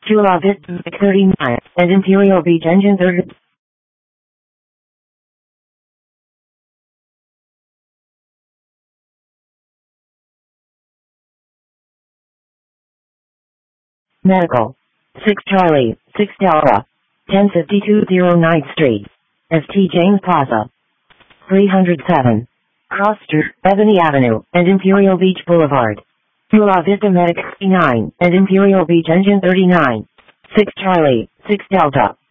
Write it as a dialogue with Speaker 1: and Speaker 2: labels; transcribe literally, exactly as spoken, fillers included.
Speaker 1: Chula Vista thirty-nine, and Imperial Beach engine thirty. Medical. six Charlie, six Delta. ten fifty-two oh ninth Street. S T James Plaza. three oh seven. Cross Street, Ebony Avenue, and Imperial Beach Boulevard. Chula Vista Medic nine, and Imperial Beach engine thirty-nine. six Charlie, six Delta.